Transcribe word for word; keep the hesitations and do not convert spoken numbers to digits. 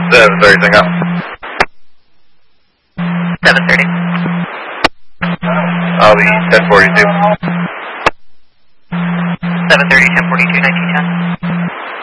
seven thirty, hang up. seven thirty. I'll be ten forty-two. seven thirty, ten forty-two, nineteen ten.